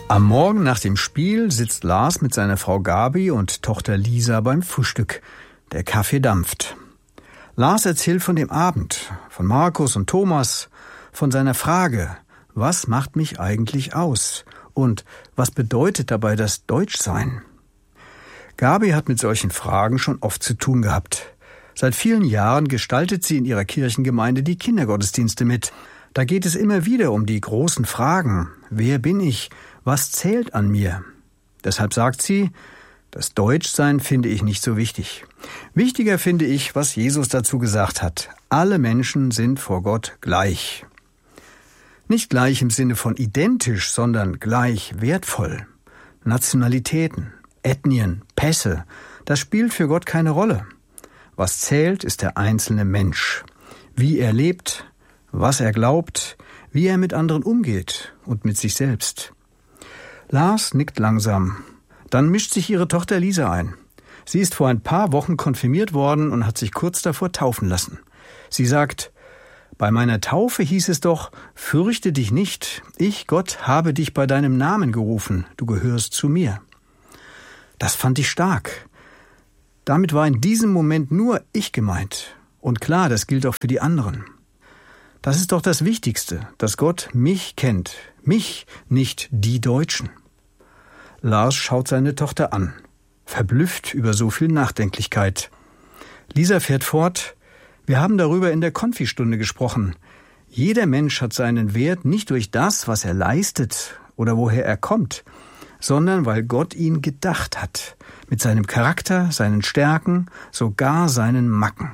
Am Morgen nach dem Spiel sitzt Lars mit seiner Frau Gabi und Tochter Lisa beim Frühstück. Der Kaffee dampft. Lars erzählt von dem Abend, von Markus und Thomas, von seiner Frage, was macht mich eigentlich aus? Und was bedeutet dabei das Deutschsein? Gabi hat mit solchen Fragen schon oft zu tun gehabt. Seit vielen Jahren gestaltet sie in ihrer Kirchengemeinde die Kindergottesdienste mit. Da geht es immer wieder um die großen Fragen. Wer bin ich? Was zählt an mir? Deshalb sagt sie, das Deutschsein finde ich nicht so wichtig. Wichtiger finde ich, was Jesus dazu gesagt hat. Alle Menschen sind vor Gott gleich. Nicht gleich im Sinne von identisch, sondern gleich wertvoll. Nationalitäten, Ethnien, Pässe, das spielt für Gott keine Rolle. Was zählt, ist der einzelne Mensch. Wie er lebt, was er glaubt, wie er mit anderen umgeht und mit sich selbst. Lars nickt langsam. Dann mischt sich ihre Tochter Lisa ein. Sie ist vor ein paar Wochen konfirmiert worden und hat sich kurz davor taufen lassen. Sie sagt, bei meiner Taufe hieß es doch, fürchte dich nicht, ich, Gott, habe dich bei deinem Namen gerufen, du gehörst zu mir. Das fand ich stark. Damit war in diesem Moment nur ich gemeint. Und klar, das gilt auch für die anderen. Das ist doch das Wichtigste, dass Gott mich kennt. Mich, nicht die Deutschen. Lars schaut seine Tochter an, verblüfft über so viel Nachdenklichkeit. Lisa fährt fort, wir haben darüber in der Konfistunde gesprochen. Jeder Mensch hat seinen Wert nicht durch das, was er leistet oder woher er kommt, sondern weil Gott ihn gedacht hat, mit seinem Charakter, seinen Stärken, sogar seinen Macken.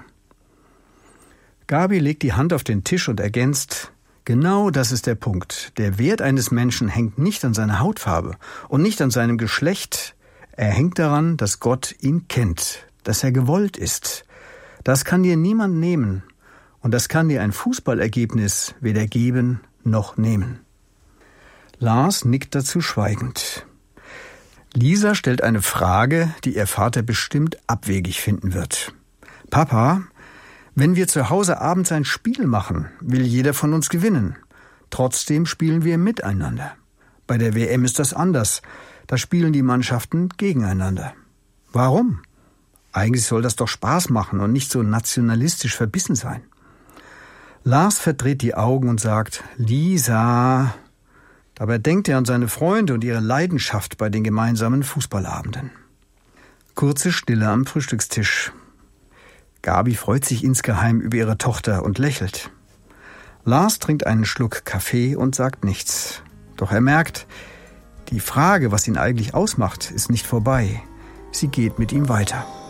Gabi legt die Hand auf den Tisch und ergänzt, genau das ist der Punkt. Der Wert eines Menschen hängt nicht an seiner Hautfarbe und nicht an seinem Geschlecht. Er hängt daran, dass Gott ihn kennt, dass er gewollt ist. Das kann dir niemand nehmen und das kann dir ein Fußballergebnis weder geben noch nehmen. Lars nickt dazu schweigend. Lisa stellt eine Frage, die ihr Vater bestimmt abwegig finden wird. Papa, wenn wir zu Hause abends ein Spiel machen, will jeder von uns gewinnen. Trotzdem spielen wir miteinander. Bei der WM ist das anders. Da spielen die Mannschaften gegeneinander. Warum? Eigentlich soll das doch Spaß machen und nicht so nationalistisch verbissen sein. Lars verdreht die Augen und sagt, Lisa. Dabei denkt er an seine Freunde und ihre Leidenschaft bei den gemeinsamen Fußballabenden. Kurze Stille am Frühstückstisch. Gabi freut sich insgeheim über ihre Tochter und lächelt. Lars trinkt einen Schluck Kaffee und sagt nichts. Doch er merkt, die Frage, was ihn eigentlich ausmacht, ist nicht vorbei. Sie geht mit ihm weiter.